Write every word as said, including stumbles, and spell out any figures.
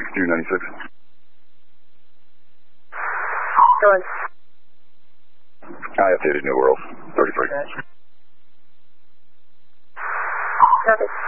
sixty-two ninety-six. Go on. I updated New World. thirty-three. Copy.